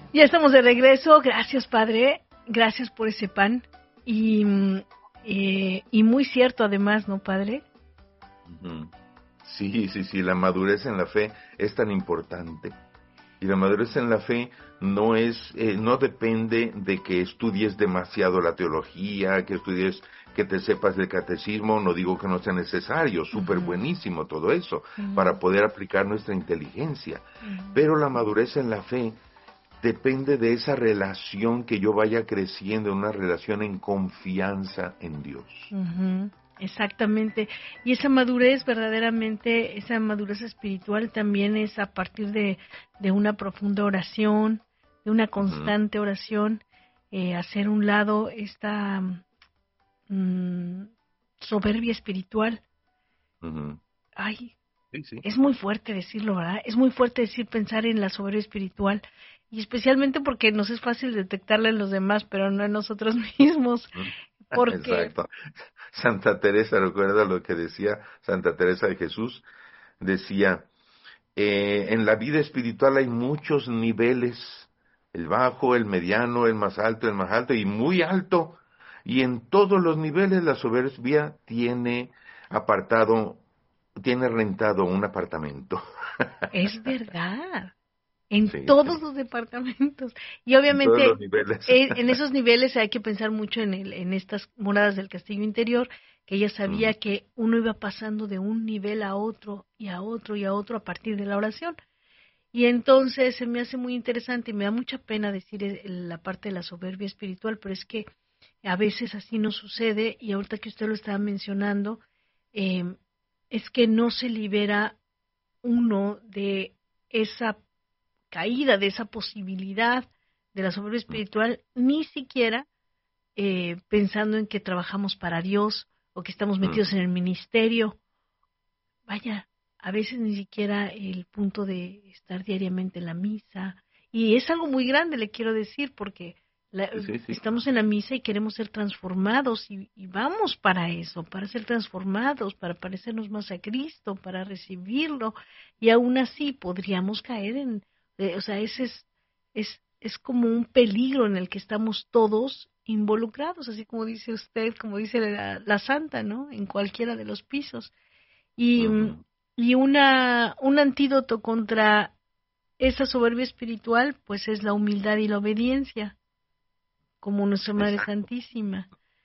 Ya estamos de regreso. Gracias, Padre. Gracias por ese pan. Y muy cierto, además, ¿no, Padre? Ujú. Sí, la madurez en la fe es tan importante. Y la madurez en la fe no depende de que estudies demasiado la teología, que te sepas del catecismo. No digo que no sea necesario, súper buenísimo todo eso, para poder aplicar nuestra inteligencia. Pero la madurez en la fe depende de esa relación que yo vaya creciendo, una relación en confianza en Dios. Exactamente. Y esa madurez, verdaderamente, esa madurez espiritual también es a partir de una profunda oración, de una constante oración, hacer un lado esta soberbia espiritual. Ay, Sí. es muy fuerte decirlo, ¿verdad? Es muy fuerte pensar en la soberbia espiritual, y especialmente porque nos es fácil detectarla en los demás, pero no en nosotros mismos, porque... Exacto. Santa Teresa, recuerda lo que decía Santa Teresa de Jesús, decía, en la vida espiritual hay muchos niveles, el bajo, el mediano, el más alto y muy alto, y en todos los niveles la soberbia tiene rentado un apartamento. Es verdad, en Sí, todos los departamentos. Y en todos obviamente los niveles. en esos niveles hay que pensar mucho en estas moradas del castillo interior, que ella sabía que uno iba pasando de un nivel a otro y a otro y a otro a partir de la oración. Y entonces se me hace muy interesante y me da mucha pena decir la parte de la soberbia espiritual, pero es que a veces así no sucede, y ahorita que usted lo estaba mencionando, es que no se libera uno de esa caída, de esa posibilidad de la soberbia espiritual, ni siquiera pensando en que trabajamos para Dios o que estamos metidos en el ministerio. Vaya, a veces ni siquiera el punto de estar diariamente en la misa, y es algo muy grande, le quiero decir, porque Sí. estamos en la misa y queremos ser transformados, y vamos para eso, para ser transformados, para parecernos más a Cristo, para recibirlo, y aún así podríamos caer o sea, ese es como un peligro en el que estamos todos involucrados, así como dice usted, como dice la santa, ¿no? En cualquiera de los pisos. Y, y un antídoto contra esa soberbia espiritual, pues es la humildad y la obediencia, como nuestra Madre Exacto. Santísima.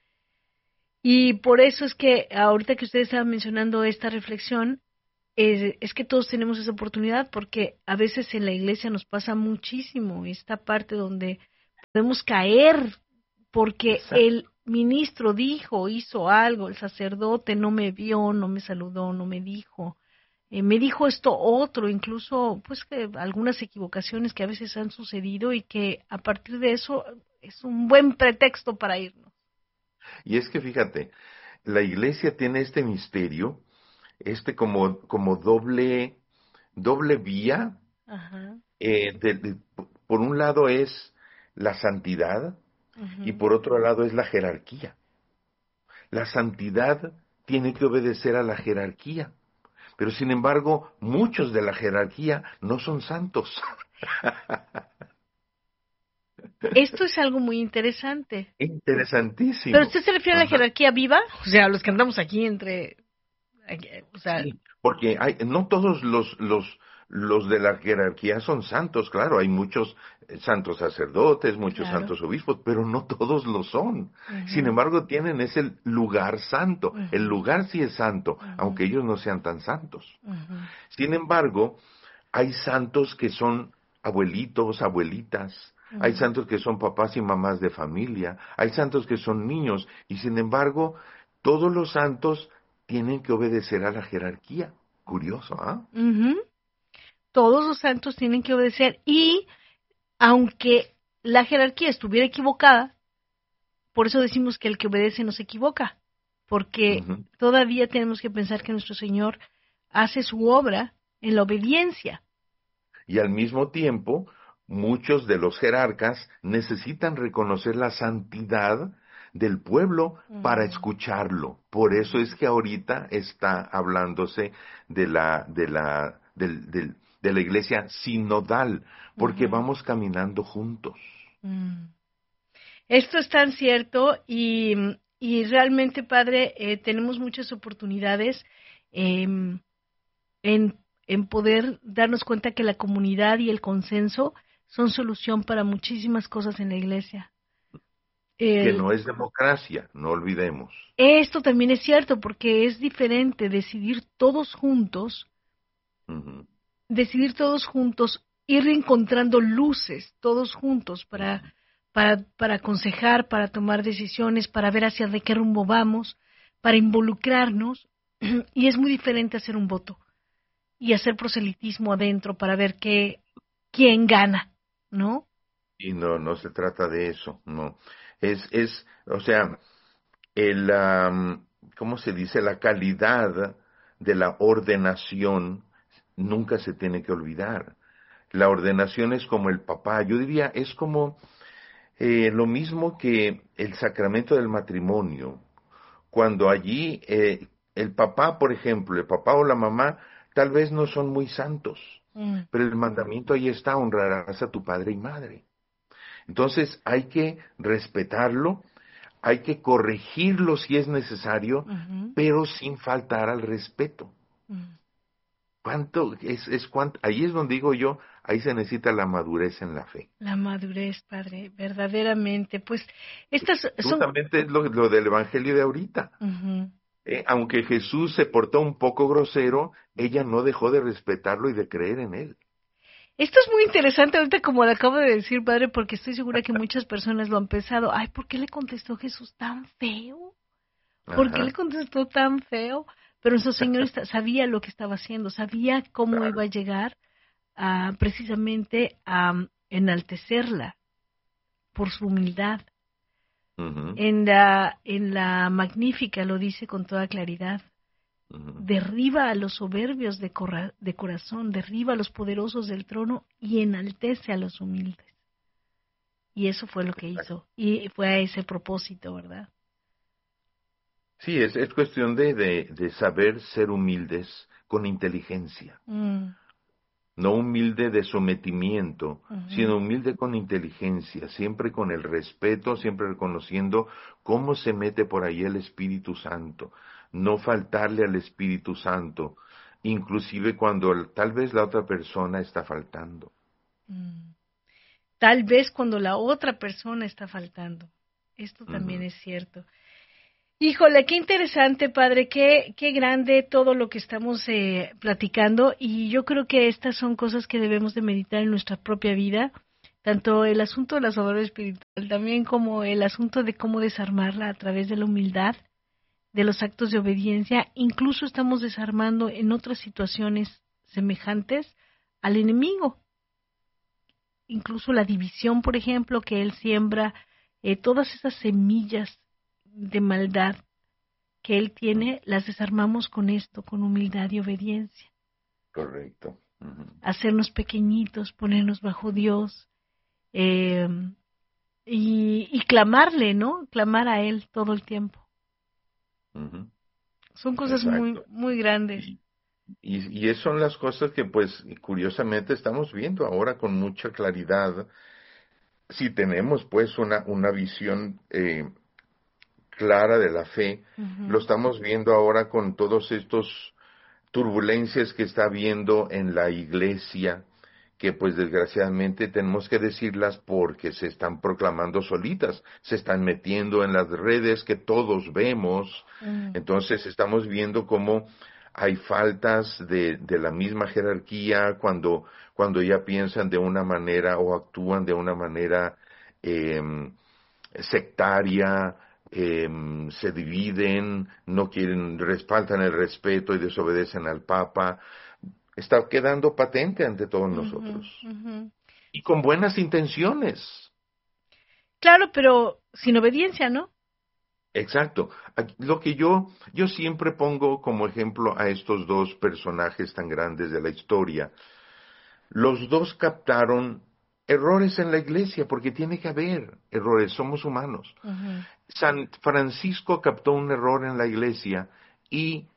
Y por eso es que ahorita que usted estaba mencionando esta reflexión, es que todos tenemos esa oportunidad, porque a veces en la iglesia nos pasa muchísimo esta parte donde podemos caer porque Exacto. el ministro dijo, hizo algo, el sacerdote no me vio, no me saludó, no me dijo, me dijo esto otro, incluso pues que algunas equivocaciones que a veces han sucedido, y que a partir de eso es un buen pretexto para irnos. Y es que fíjate, la iglesia tiene este misterio, como doble vía. Ajá. Por un lado es la santidad y Ujú. por otro lado es la jerarquía. La santidad tiene que obedecer a la jerarquía, pero sin embargo muchos de la jerarquía no son santos. Esto es algo muy interesante. ¿Pero Interesantísimo. usted se refiere a la Ajá. jerarquía viva? O sea, los que andamos aquí o sea... Sí, porque no todos los de la jerarquía son santos, claro, hay muchos santos sacerdotes, muchos Claro. santos obispos, pero no todos lo son. Sin Ujú, embargo, tienen ese lugar santo. El ujú, lugar sí es santo, ujú, aunque ellos no sean tan santos. ujú, Sin embargo, hay santos que son abuelitos, abuelitas, hay ujú. santos que son papás y mamás de familia, hay santos que son niños, y sin embargo, todos los santos tienen que obedecer a la jerarquía. Curioso, ¿ah? Ujú. Todos los santos tienen que obedecer, y aunque la jerarquía estuviera equivocada, por eso decimos que el que obedece no se equivoca, porque Ujú. todavía tenemos que pensar que nuestro Señor hace su obra en la obediencia. Y al mismo tiempo, muchos de los jerarcas necesitan reconocer la santidad del pueblo para Ujú, escucharlo. Por eso es que ahorita está hablándose de la iglesia sinodal, porque vamos caminando juntos. Esto es tan cierto y realmente, Padre, tenemos muchas oportunidades en, en poder darnos cuenta que la comunidad y el consenso son solución para muchísimas cosas en la iglesia. Que no es democracia, no olvidemos. Esto también es cierto, porque es diferente decidir todos juntos, ir encontrando luces todos juntos para aconsejar, para tomar decisiones, para ver hacia de qué rumbo vamos, para involucrarnos, y es muy diferente hacer un voto y hacer proselitismo adentro para ver quién gana, ¿no? Y no se trata de eso, no. O sea, ¿cómo se dice? La calidad de la ordenación nunca se tiene que olvidar. La ordenación es como el papá, yo diría, es como lo mismo que el sacramento del matrimonio. Cuando allí el papá, por ejemplo, el papá o la mamá, tal vez no son muy santos, pero el mandamiento ahí está: honrarás a tu padre y madre. Entonces hay que respetarlo, hay que corregirlo si es necesario, pero sin faltar al respeto. Ahí es donde digo yo, ahí se necesita la madurez en la fe. La madurez, Padre, verdaderamente. Pues estas son... Justamente es lo del Evangelio de ahorita. Aunque Jesús se portó un poco grosero, ella no dejó de respetarlo y de creer en él. Esto es muy interesante ahorita, como lo acabo de decir, Padre, porque estoy segura que muchas personas lo han pensado. Ay, ¿por qué le contestó Jesús tan feo? ¿Por qué le contestó tan feo? Pero nuestro Señor sabía lo que estaba haciendo, sabía cómo iba a llegar precisamente a enaltecerla por su humildad. En la Magnífica lo dice con toda claridad. Derriba a los soberbios de corazón, derriba a los poderosos del trono y enaltece a los humildes. Y eso fue lo que hizo, y fue a ese propósito, ¿verdad? Sí, es cuestión de saber ser humildes con inteligencia. No humilde de sometimiento, sino humilde con inteligencia, siempre con el respeto, siempre reconociendo cómo se mete por ahí el Espíritu Santo. No faltarle al Espíritu Santo, inclusive cuando tal vez la otra persona está faltando. Tal vez cuando la otra persona está faltando. Esto también es cierto. Híjole, qué interesante, Padre, qué grande todo lo que estamos platicando, y yo creo que estas son cosas que debemos de meditar en nuestra propia vida, tanto el asunto de la soberbia espiritual, también como el asunto de cómo desarmarla a través de la humildad, de los actos de obediencia. Incluso estamos desarmando en otras situaciones semejantes al enemigo, incluso la división, por ejemplo, que él siembra, todas esas semillas de maldad que él tiene, las desarmamos con esto, con humildad y obediencia. Correcto. Hacernos pequeñitos, ponernos bajo Dios, y clamarle, ¿no? Clamar a él todo el tiempo. Son cosas muy, muy grandes. Y son las cosas que, pues, curiosamente estamos viendo ahora con mucha claridad. Si tenemos, pues, una visión clara de la fe, lo estamos viendo ahora con todos estos turbulencias que está habiendo en la iglesia, que pues desgraciadamente tenemos que decirlas porque se están proclamando solitas, se están metiendo en las redes que todos vemos. Entonces estamos viendo cómo hay faltas de la misma jerarquía cuando ya piensan de una manera o actúan de una manera sectaria, se dividen, no quieren, faltan el respeto y desobedecen al Papa. Está quedando patente ante todos nosotros. Y con buenas intenciones. Claro, pero sin obediencia, ¿no? Exacto. Lo que yo siempre pongo como ejemplo a estos dos personajes tan grandes de la historia. Los dos captaron errores en la iglesia, porque tiene que haber errores, somos humanos. San Francisco captó un error en la iglesia y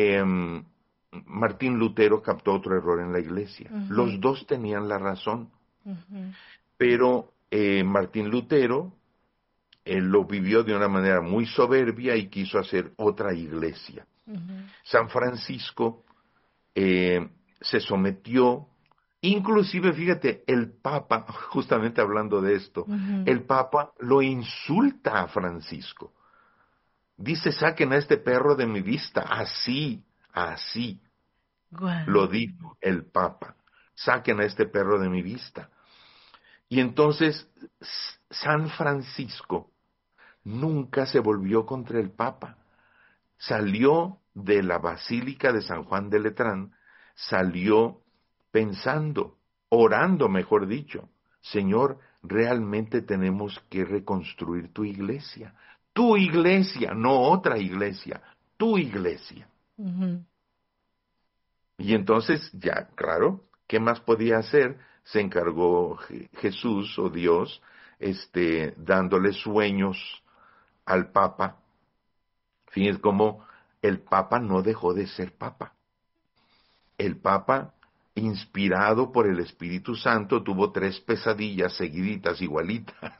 Martín Lutero captó otro error en la iglesia. Los dos tenían la razón. Ujú. Pero Martín Lutero, él lo vivió de una manera muy soberbia y quiso hacer otra iglesia. Ujú. San Francisco se sometió, inclusive, fíjate, el Papa, justamente hablando de esto, Ujú. el Papa lo insulta a Francisco. Dice, saquen a este perro de mi vista, así, así, Guau. lo dijo el Papa, saquen a este perro de mi vista. Y entonces, San Francisco nunca se volvió contra el Papa. Salió de la Basílica de San Juan de Letrán, salió pensando, orando, mejor dicho, Señor, realmente tenemos que reconstruir tu iglesia, no otra iglesia, tu iglesia. Ujú. Y entonces, ya, claro, ¿qué más podía hacer? Se encargó Jesús o Dios, dándole sueños al Papa. Fíjense cómo el Papa no dejó de ser Papa. El Papa, inspirado por el Espíritu Santo, tuvo 3 pesadillas seguiditas, igualitas,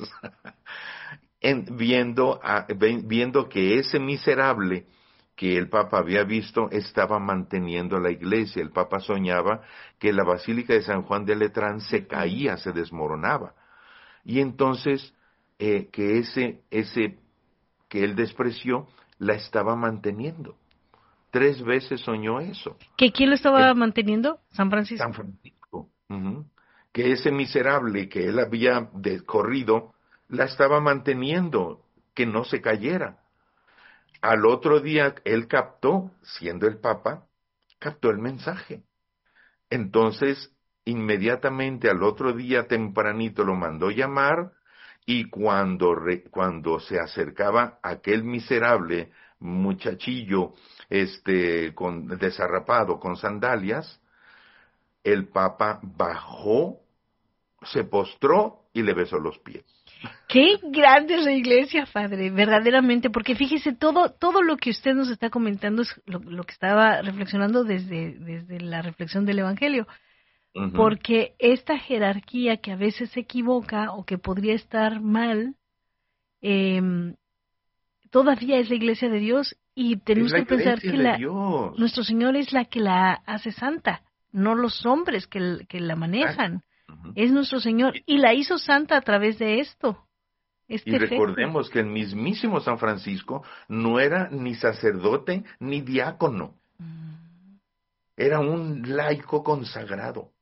viendo que ese miserable que el Papa había visto estaba manteniendo la iglesia. El Papa soñaba que la Basílica de San Juan de Letrán se caía, se desmoronaba. Y entonces, que ese que él despreció, la estaba manteniendo. 3 veces soñó eso. ¿Que quién lo estaba El manteniendo? San San Francisco. Francisco. Ujú. Que ese miserable que él había corrido, la estaba manteniendo, que no se cayera. Al otro día, él captó, siendo el Papa, captó el mensaje. Entonces, inmediatamente al otro día tempranito lo mandó llamar y cuando se acercaba aquel miserable muchachillo, desarrapado con sandalias, el Papa bajó, se postró y le besó los pies. Qué grande es la iglesia, padre, verdaderamente, porque fíjese, todo lo que usted nos está comentando es lo que estaba reflexionando desde la reflexión del Evangelio, Ujú. porque esta jerarquía que a veces se equivoca o que podría estar mal, em, todavía es la iglesia de Dios y Es tenemos la que pensar iglesia que de Dios. nuestro Señor es la que la hace santa, no los hombres que la Exacto. manejan, Ujú. es nuestro Señor y la hizo santa a través de esto, Y este efecto. recordemos que el mismísimo San Francisco no era ni sacerdote ni diácono, Mm. era un laico consagrado.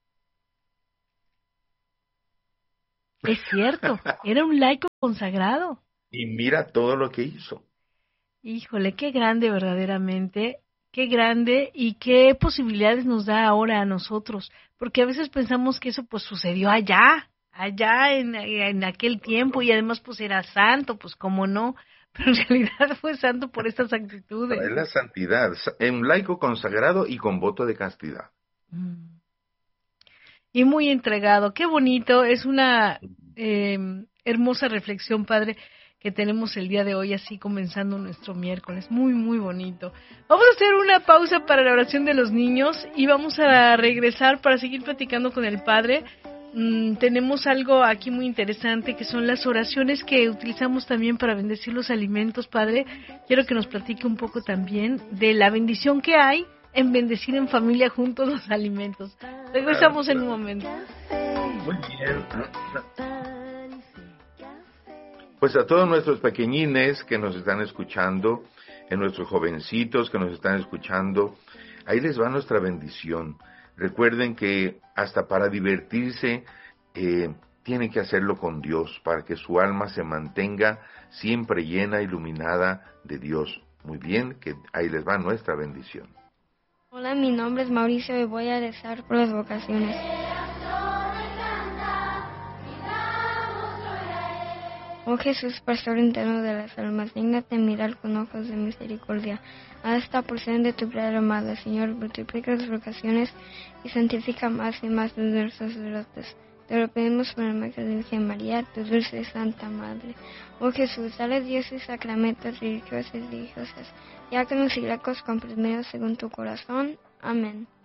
Es cierto, era un laico consagrado. Y mira todo lo que hizo. Híjole, qué grande verdaderamente, qué grande y qué posibilidades nos da ahora a nosotros, porque a veces pensamos que eso pues sucedió allá en aquel tiempo y además pues era santo, pues cómo no, pero en realidad fue santo por estas No, actitudes. es la santidad, un laico consagrado y con voto de castidad. Mm. Y muy entregado, qué bonito, es una hermosa reflexión, padre, que tenemos el día de hoy, así comenzando nuestro miércoles, muy, muy bonito. Vamos a hacer una pausa para la oración de los niños y vamos a regresar para seguir platicando con el padre. Tenemos algo aquí muy interesante que son las oraciones que utilizamos también para bendecir los alimentos, padre. Quiero que nos platique un poco también de la bendición que hay en bendecir en familia juntos los alimentos. Claro, Regresamos en un claro. momento. Muy bien. Pues a todos nuestros pequeñines que nos están escuchando, a nuestros jovencitos que nos están escuchando, ahí les va nuestra bendición. Recuerden que hasta para divertirse tienen que hacerlo con Dios, para que su alma se mantenga siempre llena, iluminada de Dios. Muy bien, que ahí les va nuestra bendición. Hola, mi nombre es Mauricio y voy a rezar por las vocaciones. Oh Jesús, pastor interno de las almas, dígnate mirar con ojos de misericordia a esta porción de tu Padre amada. Señor, multiplica las vocaciones y santifica más y más los nuestros sacerdotes. Te lo pedimos por la Inmaculada Virgen María, tu dulce Santa Madre. Oh Jesús, dale Dios y sacramentos religiosos y religiosas, diáconos y laicos comprimidos según tu corazón. Amén.